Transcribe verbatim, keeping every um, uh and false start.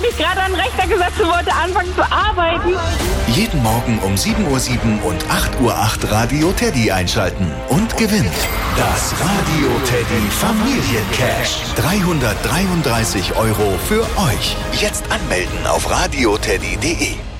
mich gerade an den Rechner gesetzt und wollte anfangen zu arbeiten. Jeden Morgen um sieben Uhr sieben und acht Uhr acht Radio Teddy einschalten und gewinnt das Radio Teddy Familiencash. dreihundertdreiunddreißig Euro für euch. Jetzt anmelden auf radioteddy punkt de.